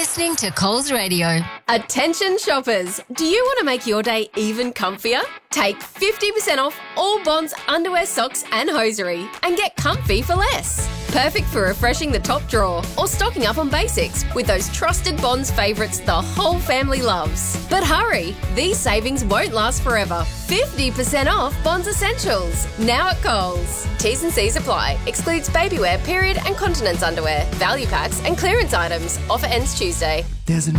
listening to Coles Radio. Attention shoppers, do you want to make your day even comfier? Take 50% off all Bonds underwear, socks and hosiery and get comfy for less. Perfect for refreshing the top drawer or stocking up on basics with those trusted Bonds favourites the whole family loves. But hurry, these savings won't last forever. 50% off Bonds Essentials, now at Coles. T's and C's apply. Excludes babywear, period and continence underwear, value packs and clearance items. Offer ends Tuesday. There's a